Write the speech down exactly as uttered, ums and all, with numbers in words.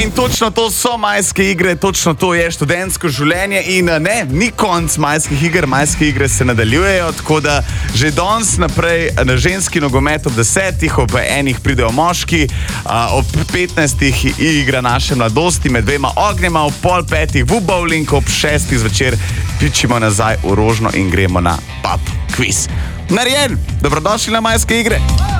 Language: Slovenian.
In točno to so majske igre, točno to je študentsko življenje in ne, ni konc majskih iger, majske igre se nadaljujejo, tako da že danes naprej na ženski nogomet ob desetih, ob enih pridejo moški, ob petnajstih igra naše mladosti med dvema ognjema, ob pol petih v bowling, ob šestih zvečer pičimo nazaj v Rožno in gremo na pub quiz. Narejen, dobrodošli na majske igre.